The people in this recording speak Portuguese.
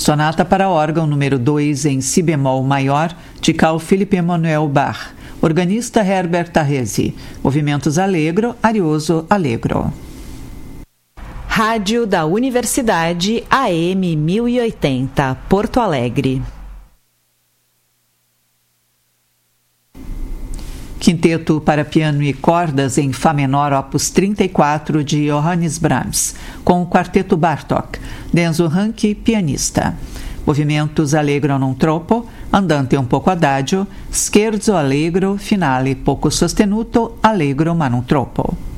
Sonata para órgão número 2 em si bemol maior, de Carl Philipp Emanuel Bach. Organista Herbert Tarresi. Movimentos allegro, arioso, allegro. Rádio da Universidade AM 1080, Porto Alegre. Quinteto para piano e cordas em Fá menor, opus 34, de Johannes Brahms, com o quarteto Bartók, Denzo Ranke, pianista. Movimentos allegro non troppo, andante un poco adagio, scherzo allegro, finale poco sostenuto, allegro ma non troppo.